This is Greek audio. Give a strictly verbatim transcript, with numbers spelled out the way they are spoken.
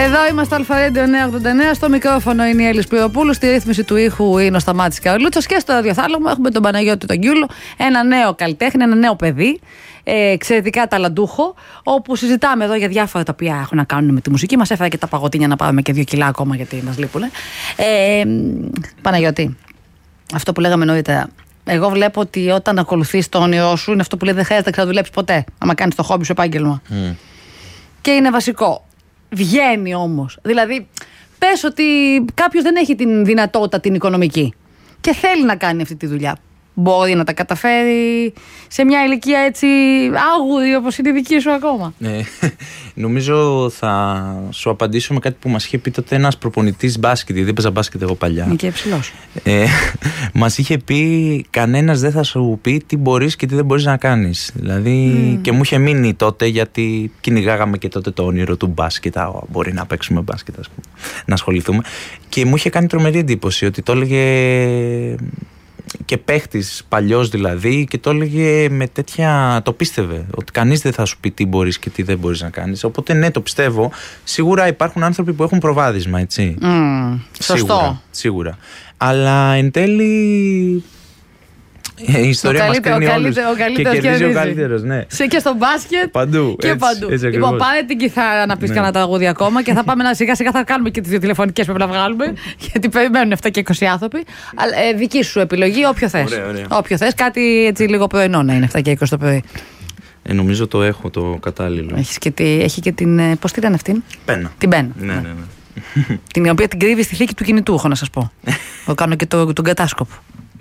Εδώ είμαστε στο Αλφα Radio εννιακόσια ογδόντα εννέα. Στο μικρόφωνο είναι η Έλλη Σπυροπούλου. Στη ρύθμιση του ήχου είναι ο Σταμάτης Καρολούτσας. Και στο ραδιοθάλαμο έχουμε τον Παναγιώτη τον Γκιούλο. Ένα νέο καλλιτέχνη, ένα νέο παιδί. Ε, εξαιρετικά ταλαντούχο. Όπου συζητάμε εδώ για διάφορα τα οποία έχουν να κάνουν με τη μουσική. Μας έφερα και τα παγωτίνια να πάρουμε και δύο κιλά ακόμα γιατί μας λείπουν. Ε, Παναγιώτη, αυτό που λέγαμε νωρίτερα. Εγώ βλέπω ότι όταν ακολουθείς το όνειρό σου είναι αυτό που λέει δεν χρειάζεται να ξαναδουλέψεις ποτέ. Άμα κάνεις το χόμπι σου επάγγελμα. Mm. Και είναι βασικό. Βγαίνει όμως. Δηλαδή, πες ότι κάποιος δεν έχει την δυνατότητα την οικονομική και θέλει να κάνει αυτή τη δουλειά. Μπορεί να τα καταφέρει σε μια ηλικία έτσι άγουρη όπως είναι η δική σου ακόμα. Ε, νομίζω θα σου απαντήσω με κάτι που μας είχε πει τότε ένας προπονητής μπάσκετ, γιατί έπαιζα μπάσκετ εγώ παλιά. Είναι και υψηλός. Ε, μας είχε πει κανένας δεν θα σου πει τι μπορείς και τι δεν μπορείς να κάνεις. Δηλαδή mm. και μου είχε μείνει τότε γιατί κυνηγάγαμε και τότε το όνειρο του μπάσκετ. Α, μπορεί να παίξουμε μπάσκετ, ας πούμε, να ασχοληθούμε. Και μου είχε κάνει τρομερή εντύπωση ότι το έλεγε και παίχτης παλιός δηλαδή και το έλεγε με τέτοια, το πίστευε ότι κανείς δεν θα σου πει τι μπορείς και τι δεν μπορείς να κάνεις, οπότε ναι, το πιστεύω. Σίγουρα υπάρχουν άνθρωποι που έχουν προβάδισμα, έτσι. Mm, σωστό. Σίγουρα, σίγουρα. Αλλά εν τέλει η ιστορία μας κρίνει όλους και κερδίζει ο καλύτερος, ναι. Σε και στο μπάσκετ παντού, και έτσι, παντού. Έτσι, λοιπόν, πάρε την κιθάρα να πεις ναι. κανένα τραγούδι ακόμα και θα πάμε να σιγά σιγά θα κάνουμε και τις δύο τηλεφωνικές που πρέπει να βγάλουμε γιατί περιμένουν επτά και είκοσι άνθρωποι. Αλλά, ε, δική σου επιλογή, όποιο θες. Ωραία, ωραία. Όποιο θες, κάτι έτσι λίγο πρωινό να είναι επτά και είκοσι το πρωί. Ε, νομίζω το έχω το κατάλληλο. Έχεις και τη, έχει και την, πώς τη λένε αυτήν? Πένα. Την πένα. Ναι, ναι, ναι. Την οποία την κρύβει στη θήκη του κινητού, έχω να σας πω. Το κάνω και το, τον κατάσκοπο.